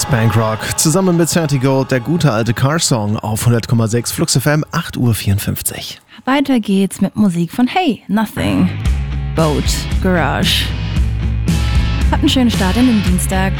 Bankrock. Zusammen mit 30 Gold, der gute alte Car-Song auf 100,6 Flux FM, 8:54 Uhr. Weiter geht's mit Musik von Hey, Nothing. Boat Garage. Habt einen schönen Start in den Dienstag.